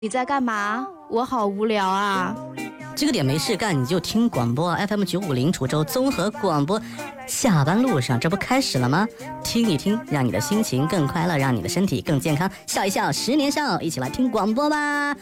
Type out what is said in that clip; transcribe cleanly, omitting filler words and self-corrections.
你在干嘛？我好无聊啊。 这个点没事干，你就听广播 FM 950楚州综合广播。下班路上，这不开始了吗？听一听，让你的心情更快乐，让你的身体更健康。笑一笑，10年少，一起来听广播吧。